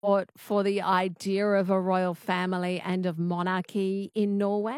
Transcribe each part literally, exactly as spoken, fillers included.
for the idea of a royal family and of monarchy in Norway?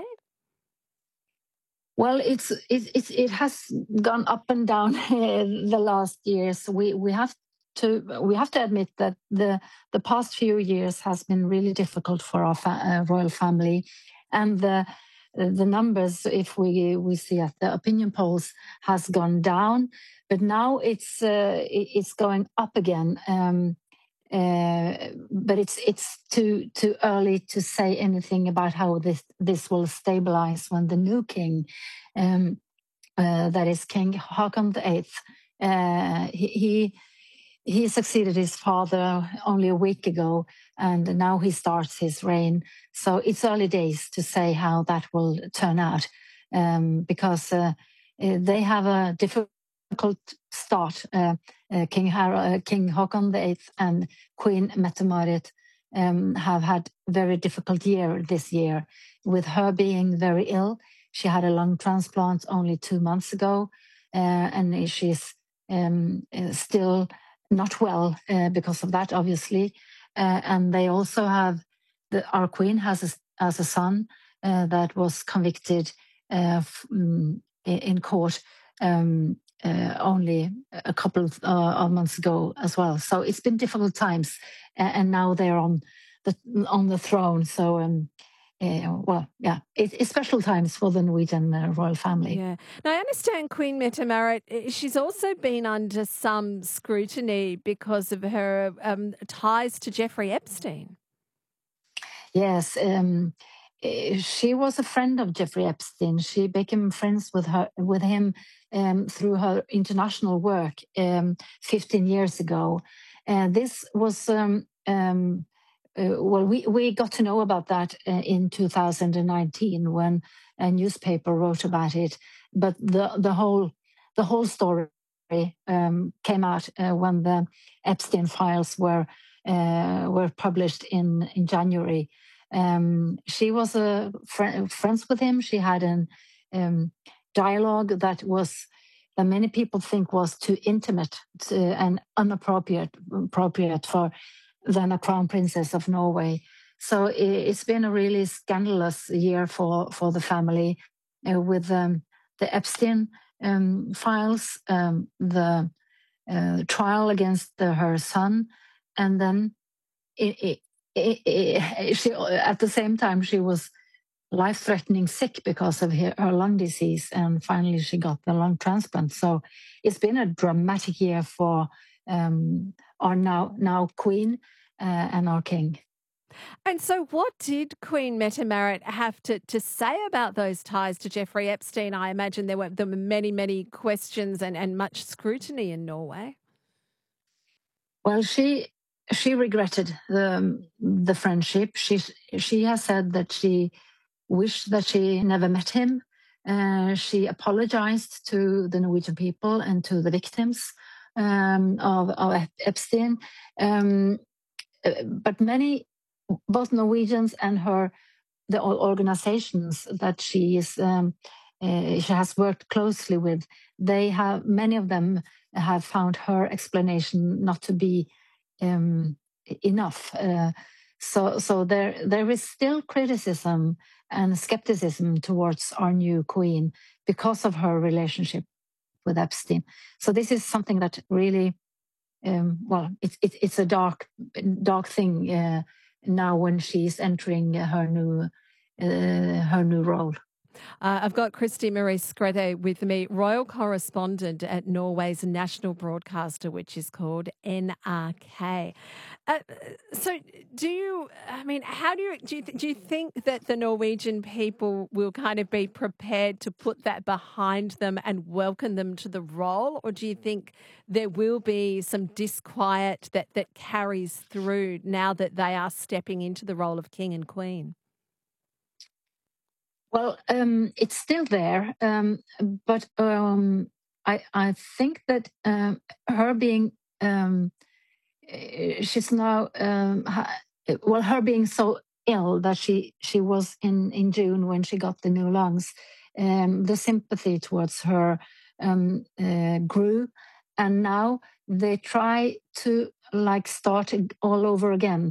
Well, it's it it, it has gone up and down the last years. We we have to we have to admit that the the past few years has been really difficult for our fa- uh, royal family, and the the numbers, if we we see at the opinion polls, has gone down, but now it's uh, it- it's going up again. Um, uh, but it's it's too too early to say anything about how this this will stabilize when the new king, um, uh, that is King Haakon the Eighth, uh, he, he he succeeded his father only a week ago, and now he starts his reign. So it's early days to say how that will turn out, um, because uh, uh, they have a difficult start. Uh, uh, King Har- uh, King Haakon the Eighth and Queen Mette-Marit um, have had very difficult year this year, with her being very ill. She had a lung transplant only two months ago, uh, and she's um, uh, still not well uh, because of that, obviously. Uh, and they also have the, our queen has a, has a son uh, that was convicted uh, f- mm, in court um, uh, only a couple of, uh, of months ago as well. So it's been difficult times, uh, and now they're on the on the throne. So. Um, uh, well, yeah, it, it's special times for the Norwegian uh, royal family. Yeah. Now, I understand Queen Mette-Marit, eh, she's also been under some scrutiny because of her um, ties to Jeffrey Epstein. Yes, um, eh, she was a friend of Jeffrey Epstein. She became friends with her with him um, through her international work um, fifteen years ago. And this was um, um, uh, well, we we got to know about that uh, in two thousand nineteen when a newspaper wrote about it. But the the whole the whole story um, came out uh, when the Epstein files were uh, were published in in January. Um, she was a fr- friends with him. She had an um, dialogue that was that many people think was too intimate to, and inappropriate appropriate for then a crown princess of Norway. So it, it's been a really scandalous year for for the family uh, with um, the Epstein um, files, um, the uh, trial against the, her son, and then it, it, it, it, she, at the same time she was life-threatening sick because of her, her lung disease, and finally she got the lung transplant. So it's been a dramatic year for um, our now now queen uh, and our king. And so, what did Queen Mette-Marit have to, to say about those ties to Jeffrey Epstein? I imagine there were, there were many, many questions and, and much scrutiny in Norway. Well, she she regretted the the friendship. She she has said that she wished that she never met him. Uh, she apologized to the Norwegian people and to the victims um, of, of Epstein. Um, uh, but many, both Norwegians and her, the organizations that she is um, uh, she has worked closely with, they have many of them have found her explanation not to be um, enough. Uh, so, so there there is still criticism and skepticism towards our new queen because of her relationship with Epstein. So this is something that really, um, well, it's it, it's a dark dark thing uh, now when she's entering her new uh, her new role. Uh, I've got Christy Marie Skrethe with me, royal correspondent at Norway's national broadcaster, which is called N R K. Uh, so, do you? I mean, how do you do? You, do you think that the Norwegian people will kind of be prepared to put that behind them and welcome them to the role, or do you think there will be some disquiet that that carries through now that they are stepping into the role of king and queen? Well, um, it's still there, um, but um, I I think that um, her being um, eh, she's now um, ha- well her being so ill that she she was in in June when she got the new lungs. Um, the sympathy towards her um, uh, grew, and now they try to like start ag- all over again